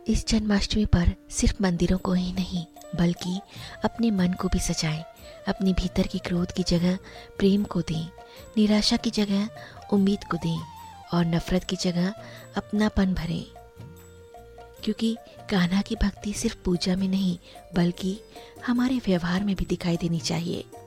इस जन्माष्टमी पर सिर्फ मंदिरों को ही नहीं बल्कि अपने मन को भी सजाएं। अपने भीतर की क्रोध की जगह प्रेम को दें, निराशा की जगह उम्मीद को दें और नफरत की जगह अपनापन भरें। क्योंकि कान्हा की भक्ति सिर्फ पूजा में नहीं बल्कि हमारे व्यवहार में भी दिखाई देनी चाहिए।